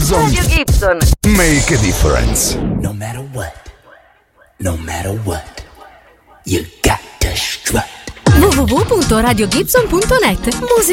Gibson. Radio Gibson. Make a difference. No matter what, you got to strut. www.radiogibson.net. Musica